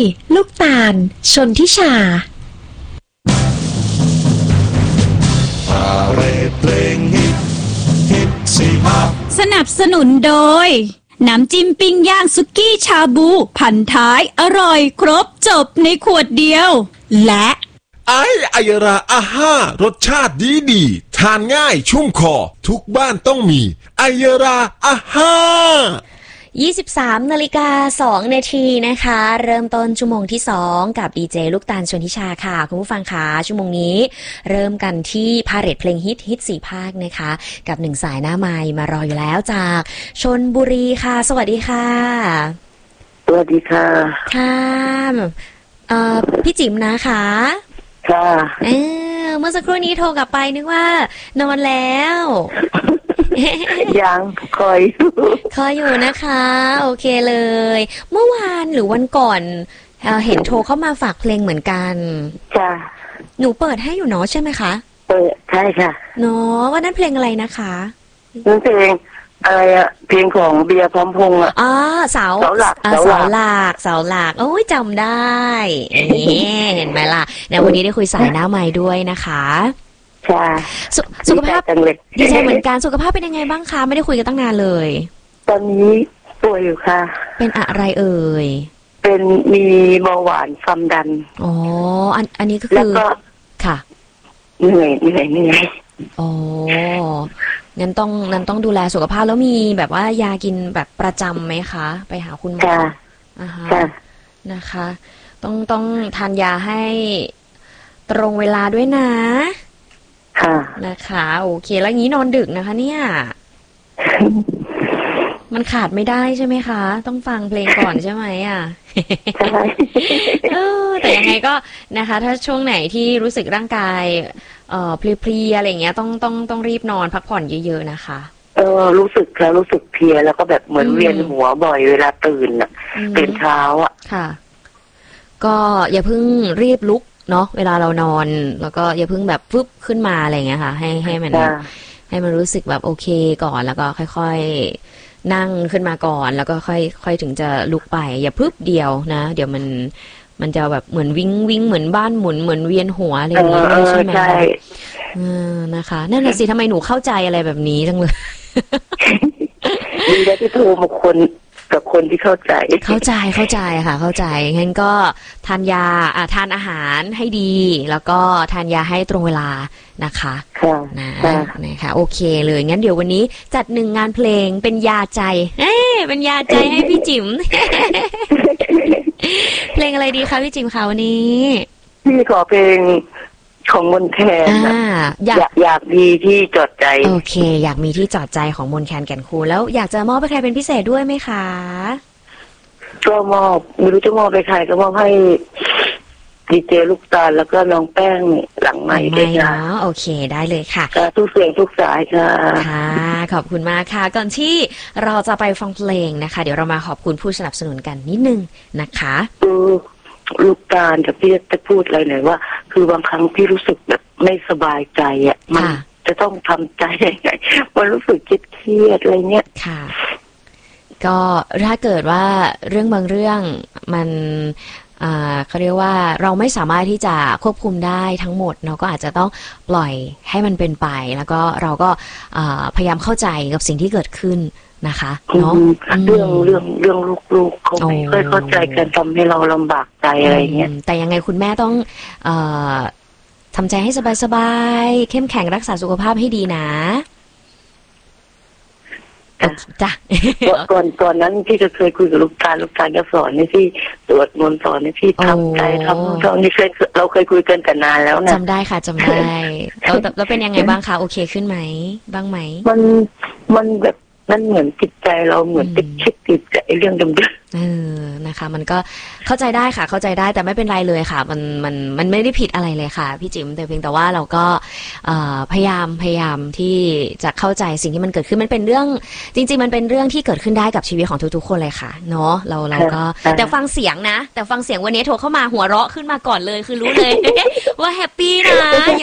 ลูกตาลชนทิชาพาเรดเพลงฮิตสิภาคสนับสนุนโดยน้ำจิ้มปิ้งย่างสุกี้ชาบูพันท้ายอร่อยครบจบในขวดเดียวและไอราอาห้ารสชาติดีทานง่ายชุ่มคอทุกบ้านต้องมีไอราอาห้า 23:02 นาทีนะคะเริ่มต้นชั่วโมงที่2กับดีเจลูกตาลชนทิชาค่ะคุณผู้ฟังคะชั่วโมงนี้เริ่มกันที่พาเหรดเพลงฮิต4ภาคนะคะกับ1สายหน้าไมค์มารออยู่แล้วจากชลบุรีค่ะสวัสดีค่ะสวัสดีค่ะค่ะพี่จิ๋มนะคะค่ะเมื่อสักครู่นี้โทรกลับไปนึกว่านอนแล้วยังคอยอยู่นะคะโอเคเลยเมื่อวานหรือวันก่อนเห็นโทรเข้ามาฝากเพลงเหมือนกันจ้ะหนูเปิดให้อยู่เนาะใช่ไหมคะเปิดใช่ค่ะเนาะว่านั่นเพลงอะไรนะคะนั่นเพลงอะไรอะเพลงของเบียร์พร้อมพงษ์อะเสาหลักโอ้ยจำได้เห็นไหมล่ะเนี่ยวันนี้ได้คุยสายหน้าไมค์ด้วยนะคะค่ะสุขภาพดีใจเหมือนกันสุขภาพเป็นยังไงบ้างคะไม่ได้คุยกันตั้งนานเลยตอนนี้ป่วยอยู่ค่ะเป็นอะไรเอ่ยเป็นมีเบาหวานความดันอ๋ออันนี้ก็คือค่ะเหนื่อยอ๋องั้นต้องดูแลสุขภาพแล้วมีแบบว่ายากินแบบประจำไหมคะไปหาคุณหมอนะคะต้องทานยาให้ตรงเวลาด้วยนะค่ะนะคะโอเคแล้วงี้นอนดึกนะคะเนี่ยมันขาดไม่ได้ใช่ไหมคะต้องฟังเพลงก่อนใช่ไหมอ่ะใช่แต่ยังไงก็นะคะถ้าช่วงไหนที่รู้สึกร่างกายเพลียอะไรเงี้ยต้องรีบนอนพักผ่อนเยอะๆนะคะรู้สึกเพลียแล้วก็แบบเหมือนเวียนหัวบ่อยเวลาตื่นเช้าอ่ะค่ะก็อย่าเพิ่งรีบลุกเนาะเวลาเรานอนแล้วก็อย่าเพิ่งแบบฟึบขึ้นมาอะไรเงี้ยค่ะให้มันรู้สึกแบบโอเคก่อนแล้วก็ค่อยๆนั่งขึ้นมาก่อนแล้วก็ค่อยถึงจะลุกไปอย่าพึบเดียวนะเดี๋ยวมันจะแบบเหมือนวิ่งเหมือนบ้านหมุนเหมือนเวียนหัวอะไรอย่างนี้ใช่ไหมนะคะนั่นแหละสิทำไมหนูเข้าใจอะไรแบบนี้จังเลยมีได้ที่โทรมากับคนที่เข้าใจค่ะเข้าใจงั้นก็ทานยาทานอาหารให้ดีแล้วก็ทานยาให้ตรงเวลานะคะนะคะโอเคเลยงั้นเดี๋ยววันนี้จัด1งานเพลงเป็นยาใจเป็นยาใจให้พี่จิ๋มเพลงอะไรดีคะพี่จิ๋มคะวันนี้พี่ขอเพลงของมนแคนอยากมีที่จอดใจโอเคอยากมีที่จอดใจของมนแคนแก่นคูนแล้วอยากจะมอบให้ใครเป็นพิเศษด้วยไหมคะก็มอบไม่รู้จะมอบไปใครก็มอบให้ดีเจลูกตาลแล้วก็น้องแป้งหลังใหม่ด้วยนะโอเคได้เลยค่ะทุกเสียงทุกสายค่ะค่ะขอบคุณมากค่ะก่อนที่เราจะไปฟังเพลงนะคะเดี๋ยวเรามาขอบคุณผู้สนับสนุนกันนิดนึงนะคะลูกตาลกับพี่จะพูดอะไรหน่อยว่าคือบางครั้งพี่รู้สึกแบบไม่สบายใจอ่ะมันจะต้องทำใจยังไงมันรู้สึกเครียดอะไรเงี้ยค่ะก็ถ้าเกิดว่าเรื่องบางเรื่องมันเขาเรียกว่าเราไม่สามารถที่จะควบคุมได้ทั้งหมดเราก็อาจจะต้องปล่อยให้มันเป็นไปแล้วก็เราก็พยายามเข้าใจกับสิ่งที่เกิดขึ้นนะคะเนาะเรื่องลูกๆเขาไม่ค่อยเข้าใจกันทำให้เราลำบากใจอะไรเงี้ยแต่ยังไงคุณแม่ต้องทำใจให้สบายๆเข้มแข็งรักษาสุขภาพให้ดีนะจ้ะก่อนนั้นพี่จะเคยคุยกับลูกตาลก็สอนให้พี่สวดมนต์สอนให้พี่ทำใจทำตอนนี้เราเคยคุยกันแต่นานแล้วนะจำได้ค่ะจำได้แล้วเป็นยังไงบ้างคะโอเคขึ้นไหมบ้างไหมมันแบบนั่นเหมือนจิตใจเราเหมือนติดใจเรื่องเดิมๆนะคะมันก็เข้าใจได้ค่ะเข้าใจได้แต่ไม่เป็นไรเลยค่ะมันไม่ได้ผิดอะไรเลยค่ะพี่จิ๋มแต่เพียงแต่ว่าเราก็พยายามที่จะเข้าใจสิ่งที่มันเกิดขึ้นมันเป็นเรื่องจริงๆมันเป็นเรื่องที่เกิดขึ้นได้กับชีวิตของทุกๆคนเลยค่ะเนาะเราก็แต่ฟังเสียงนะแต่ฟังเสียงวันนี้โทรเข้ามาหัวเราะขึ้นมาก่อนเลยคือรู้เลยว่าแฮปปี้นะ